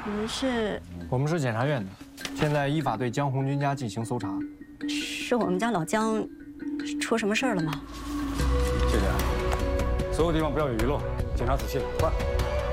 你们是？ 我们是检察院的，现在依法对江红军家进行搜查。 是我们家老江出什么事儿了吗？ 谢谢啊，所有地方不要有遗漏，检查仔细，快。